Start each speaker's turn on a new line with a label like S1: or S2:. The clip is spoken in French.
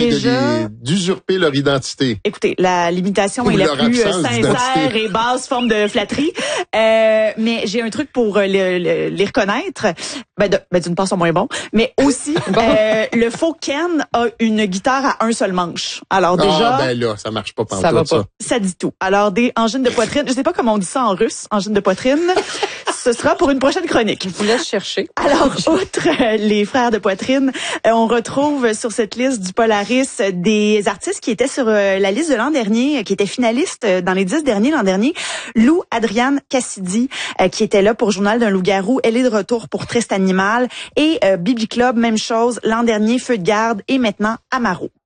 S1: d'usurper leur identité.
S2: Écoutez, la limitation est la plus sincère et basse forme de flatterie. Mais j'ai un truc pour les reconnaître. D'une part, ils sont moins bons. Mais aussi, le faux Ken a une guitare à un seul manche. Alors déjà...
S1: là, ça marche pas
S3: ça va pas.
S2: Ça dit tout. Alors, des angines de poitrine. Je sais pas comment on dit ça en russe, angines de poitrine. Ce sera pour une prochaine chronique.
S3: Je vous laisse chercher.
S2: Alors, outre les frères de poitrine, on retrouve sur cette liste du Polaris des artistes qui étaient sur la liste de l'an dernier, qui étaient finalistes dans les 10 derniers l'an dernier. Lou Adrienne Cassidy, qui était là pour Journal d'un loup-garou. Elle est de retour pour Triste Animal. Et Bibi Club, même chose. L'an dernier, Feu de garde. Et maintenant, Amaro.